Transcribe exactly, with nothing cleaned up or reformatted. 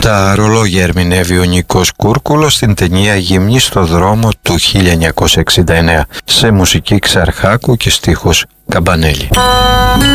Τα ρολόγια ερμηνεύει ο Νίκος Κούρκουλος στην ταινία «Γυμνή στο δρόμο» του χίλια εννιακόσια εξήντα εννέα, σε μουσική Ξαρχάκου και στίχους Καμπανέλη.